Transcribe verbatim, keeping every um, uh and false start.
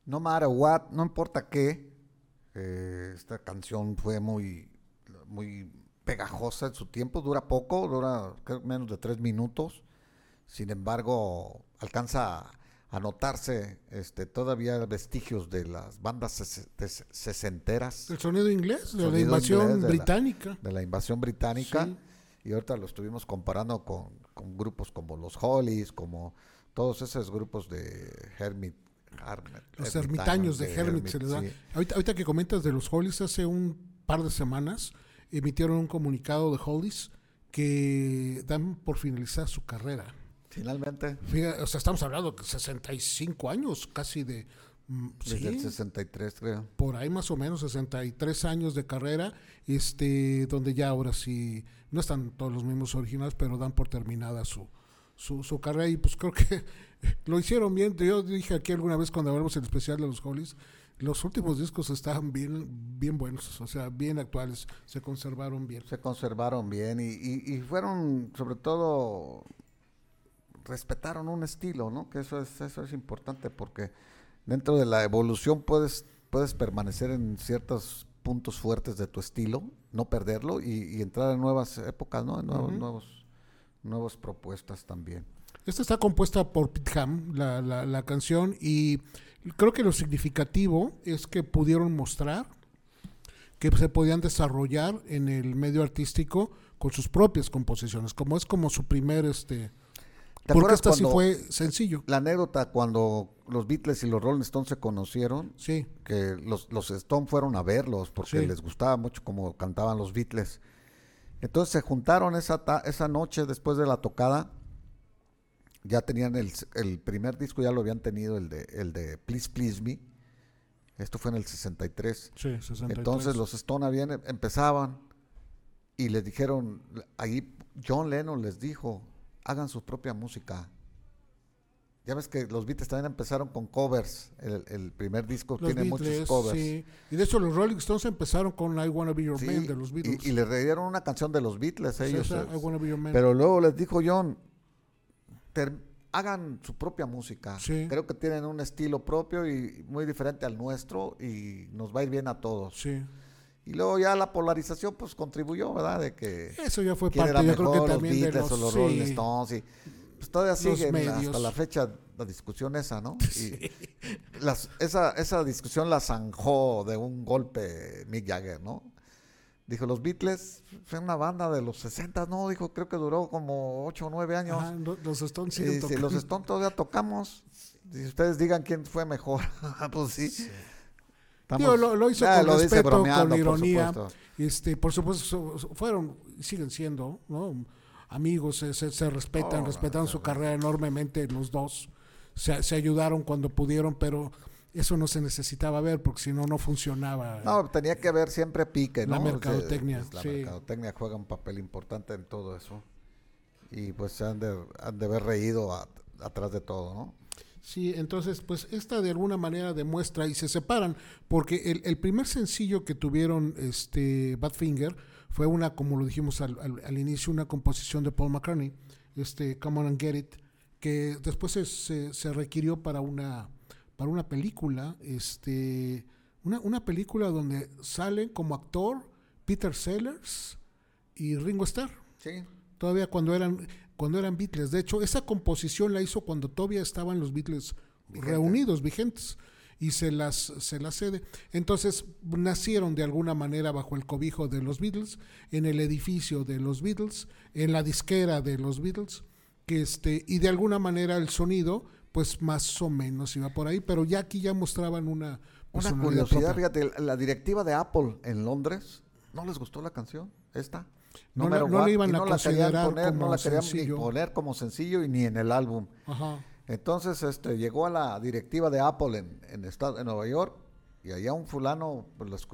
No matter what, no importa qué, eh, esta canción fue muy, muy pegajosa en su tiempo, dura poco, dura creo, menos de tres minutos. Sin embargo, alcanza a, a notarse este, todavía vestigios de las bandas ses- de ses- sesenteras, El sonido inglés, de la sonido inglés invasión de la, británica. de la invasión británica. Sí, Y ahorita lo estuvimos comparando con, con grupos como los Hollies, como todos esos grupos de Hermit, Hermit los ermitaños ermitaños de de Hermit se Hermit, les da. sí. Ahorita, ahorita que comentas de los Hollies, hace un par de semanas emitieron un comunicado de Hollies que dan por finalizar su carrera. Finalmente, Fíjate, o sea, estamos hablando de sesenta y cinco años casi de... mm, desde el sí, sesenta y tres creo. por ahí más o menos, sesenta y tres años de carrera, este, donde ya ahora sí, no están todos los mismos originales, pero dan por terminada su, su, su carrera y pues creo que lo hicieron bien. Yo dije aquí alguna vez cuando hablamos el especial de los Hollies, los últimos discos estaban bien, bien buenos, o sea, bien actuales, se conservaron bien. Se conservaron bien y, y, y fueron, sobre todo, respetaron un estilo, ¿no? Que eso es, eso es importante porque dentro de la evolución puedes, puedes permanecer en ciertos puntos fuertes de tu estilo, no perderlo y, y entrar en nuevas épocas, ¿no? En nuevos, Ujú. nuevos, nuevas propuestas también. Esta está compuesta por Pete Ham, la, la, la canción, y creo que lo significativo es que pudieron mostrar que se podían desarrollar en el medio artístico con sus propias composiciones, como es como su primer, este, ¿Te porque acuerdas esta sí cuando fue sencillo, la anécdota cuando los Beatles y los Rolling Stones se conocieron? sí, Que los, los Stones fueron a verlos porque sí, les gustaba mucho como cantaban los Beatles. Entonces se juntaron esa, ta- esa noche después de la tocada. Ya tenían el, el primer disco, ya lo habían tenido, el de, el de Please Please Me. Esto fue en el sesenta y tres. sí, sesenta y Entonces tres. los Stones habían, empezaban y les dijeron, ahí John Lennon les dijo, hagan su propia música. Ya ves que los Beatles también empezaron con covers. El, el primer disco Los tiene muchos Beatles, covers. sí, y de hecho los Rolling Stones empezaron con I Wanna Be Your Sí, Man de los Beatles. y, y le dieron una canción de los Beatles Sí, ellos. esa, eh, I Wanna Be Your Man. Pero luego les dijo John, ter- hagan su propia música. Sí. Creo que tienen un estilo propio y muy diferente al nuestro y nos va a ir bien a todos. Sí. Y luego ya la polarización pues contribuyó, ¿verdad? De que Eso ya fue quién parte, era yo mejor, creo que los también de Beatles los, o los sí, Rolling Stones. Y pues todavía los sigue medios. hasta la fecha la discusión esa, ¿no? Y Sí. las, esa, esa discusión la zanjó de un golpe Mick Jagger, ¿no? Dijo, los Beatles fue una banda de los sesenta, no, dijo, creo que duró como ocho o nueve años. Ajá, lo- los Stones Y siguen si tocando. los Stones todavía tocamos, si ustedes digan quién fue mejor, pues sí. Sí. Estamos, Digo, lo, lo hizo ah, con lo dice respeto, bromeando, con por ironía. supuesto. Este, por supuesto, so- fueron, siguen siendo, ¿no? Amigos, se, se, se respetan, Oh, respetan no, su no, carrera enormemente los dos. Se, se ayudaron cuando pudieron, pero eso no se necesitaba ver porque si no, no funcionaba. No, tenía que haber siempre pique, La ¿no? mercadotecnia, Pues, la sí. mercadotecnia juega un papel importante en todo eso. Y pues se han de, han de haber reído a- atrás de todo, ¿no? Sí, entonces, pues esta de alguna manera demuestra y se separan, porque el, el primer sencillo que tuvieron este Badfinger fue una, como lo dijimos al, al, al inicio, una composición de Paul McCartney, este Come On and Get It, que después se, se, se requirió para una, para una película, este, una, una película donde salen como actor Peter Sellers y Ringo Starr Sí. todavía cuando eran cuando eran Beatles. De hecho, esa composición la hizo cuando todavía estaban los Beatles Vigente. reunidos, vigentes, y se las se las cede. Entonces, nacieron de alguna manera bajo el cobijo de los Beatles, en el edificio de los Beatles, en la disquera de los Beatles, que este y de alguna manera el sonido pues más o menos iba por ahí, pero ya aquí ya mostraban una Una personalidad curiosidad, propia. fíjate, la directiva de Apple en Londres, ¿no les gustó la canción? Esta. No Matter la- no what, la iban y a no la querían considerar poner, no como la querían sencillo. ni poner como sencillo y ni en el álbum. Ajá. Entonces, este, llegó a la directiva de Apple en, en, estado, en Nueva York y allá un fulano pues, lo